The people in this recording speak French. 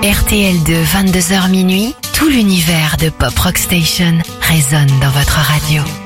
RTL2, 22h minuit, tout l'univers de Pop Rock Station résonne dans votre radio.